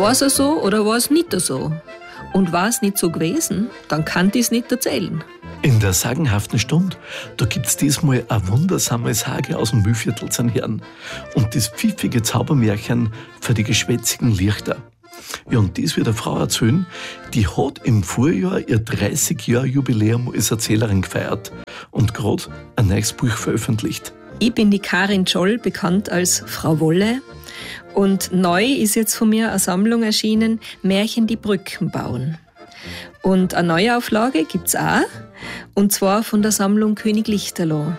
War es so oder war es nicht so? Und war es nicht so gewesen, dann kann ich es nicht erzählen. In der sagenhaften Stunde, da gibt's diesmal ein wundersames Sage aus dem Mühlviertel zu hören und das pfiffige Zaubermärchen für die geschwätzigen Lichter. Ja, und das wird eine Frau erzählen, die hat im Vorjahr ihr 30-Jahr-Jubiläum als Erzählerin gefeiert und gerade ein neues Buch veröffentlicht. Ich bin die Karin Scholl, bekannt als Frau Wolle. Und neu ist jetzt von mir eine Sammlung erschienen, Märchen, die Brücken bauen. Und eine Neuauflage gibt's auch, und zwar von der Sammlung König Lichterloh.